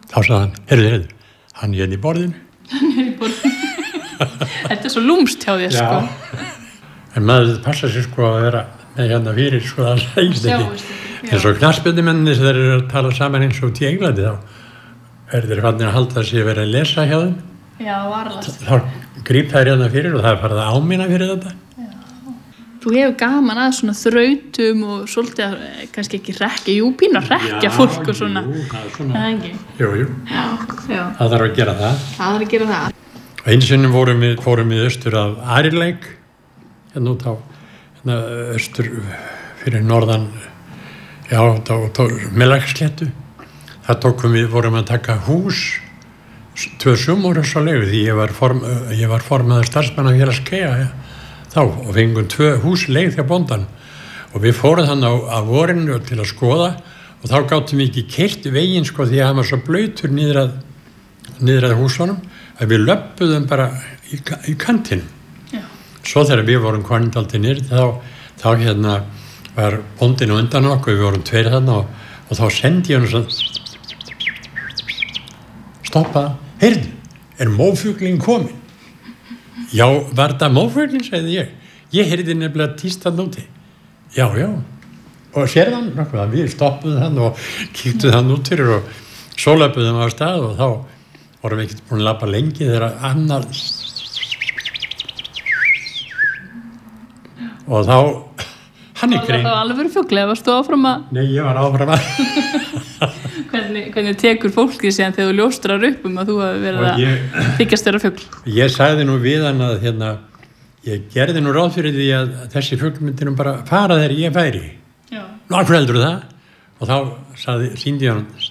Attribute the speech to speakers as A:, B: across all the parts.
A: þá sagði hann, heyrðu, hann er í borðinu.
B: Þetta svo lúmst hjá þér, sko.
A: En maður passa sér sko að vera með hérna fyrir sko að sæst ekki. En svo knattspyrnumenninni þegar þeir eru að tala saman eins og út í Englandi þá þeir fannir að halda sig að vera að lesa hjá þeim.
B: Já, varlast.
A: Þá grípa þær hérna fyrir og það farið að áminna fyrir þetta.
B: Þú hefur gaman að svona þrautum og svolítið að kannski ekki rekja, pínu að rekja fólk og svona.
A: Jú, það er svona.
B: Það er ekki.
A: Jú.
B: Já.
A: Það þarf að gera það.
B: Það þarf að gera það.
A: Einu sinni fórum við austur af Arileik, hérna út á austur fyrir norðan, Melagsléttu. Það vorum að taka hús, 2 sumur svo leigu því ég var formaður starfsmannafélags KEA þá og fengum 2 hús leið hjá bóndan og við fórum þannig á vorinu til að skoða og þá gátum við ekki keyrt veginn sko því að hann var svo blautur niður að húsunum að við löbbuðum bara í kantinn. Svo þegar við vorum komin dálítið niður þá hérna var bóndinn á undan okkur, við vorum 2 þarna og þá sendi ég hann svona stoppa, heyrðu, mófuglinn kominn? Já, var það mófuglinn, sagði ég. Ég heyrði nefnilega tíst hann úti. Já. Og sér þann nokkuð að við stoppuðum hann og kíktuðum hann út fyrir og svo löpuðum á stað og þá vorum við ekkert búin að labba lengi þegar annar og þá hann er grein.
B: Það var alveg fugl eða varstu áfram að?
A: Nei, ég var áfram að.
B: Hvernig tekur fólkið síðan þegar þú ljóstrar upp að þú hafi verið að þykjast vera fugl?
A: Ég sagði nú við hann að ég gerði nú ráð fyrir því að þessi fugl myndi nú bara fara þegar ég færi.
B: Já.
A: Nú, af hverju heldur það? Og þá sýndi ég hann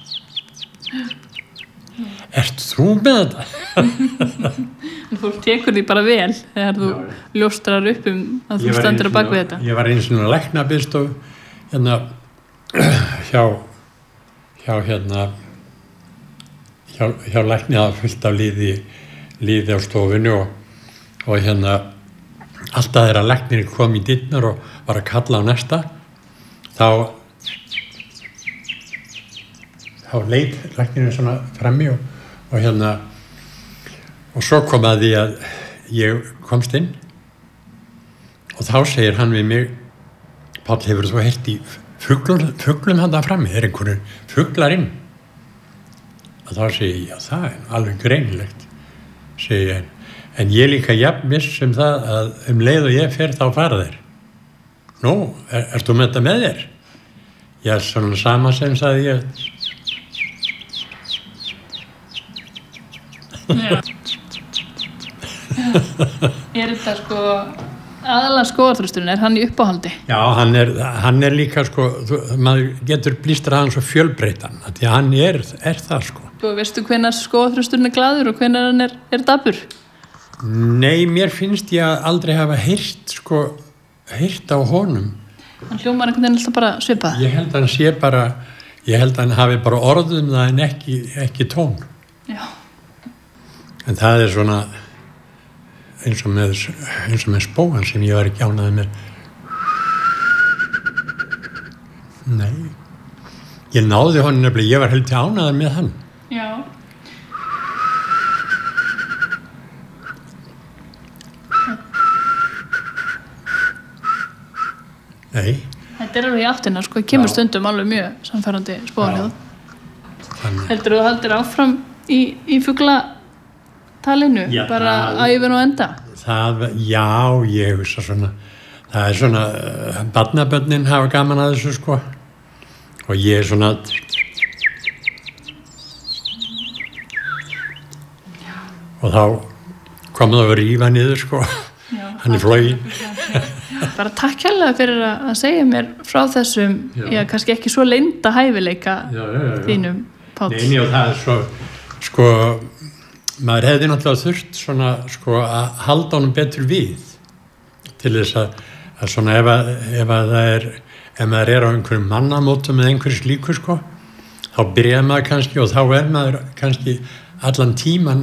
A: Ert þú með þetta?
B: Fólk tekur því bara vel þegar þú ljóstrar upp að þú stendur á bak við þetta.
A: Ég var einu svona læknabiðstof hjá lækni að fullt af líði á stofinu og alltaf þegar læknir kom í dyrnar og var að kalla á næsta þá leit læknirinn svona frammi og svo kom að því að ég komst inn og þá segir hann við mig Páll, hefur þú heyrt í fuglum handa frammi, einhverjir fuglar inn? Og þá segi ég, já það er alveg greinilegt, segi ég, en ég líka jafn viss það að leið og ég fer þá fara þeir. Nú, ertu með þetta með þér? Já, svona sama sem sagði ég.
B: Já. Er þetta sko aðalega skógarþrösturinn, er hann í uppáhaldi? Já,
A: hann er líka sko, maður getur blístrað hann svo fjölbreytan, því að hann er það sko.
B: Veistu hvenær skógarþrösturinn er glaður og hvenær hann er dapur?
A: Nei, mér finnst ég aldrei hafa heyrt á honum.
B: Hann hljómar einhvern veginn alltaf bara svipað?
A: Ég held að hann hafi bara orðum það en ekki tón.
B: Já.
A: En það er svona eins og með spóan sem ég var ekki ánægður með. Nei. Ég náði honum nefnilega, ég var heldur ánægður með hann.
B: Já.
A: Nei.
B: Þetta er alveg í áttina, sko, kemur stundum alveg mjög samfærandi spóanhljóð. Heldur þú haldir áfram í fuglatalinu, bara æfin og enda?
A: Já, ég hugsa svona, það er svona, barnabörnin hafa gaman að þessu, sko, og ég er svona, og þá kom það að rífa niður, sko, hann er floginn.
B: Bara takk hérlega fyrir að segja mér frá þessum, kannski ekki svo leynda hæfileika þínum, Páll.
A: Nei, og það er svo, sko, maður hefði náttúrulega þurft svona, sko, að halda honum betur við til þess að svona ef maður er á einhverjum mannamótum eða einhverjum slíku, sko, þá byrjar maður kannski og þá er maður kannski allan tíman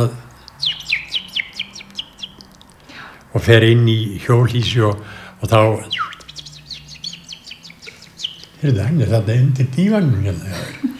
A: og fer inn í hjólhýsi og þá heyrðu, hann er þetta undir dívanum hérna.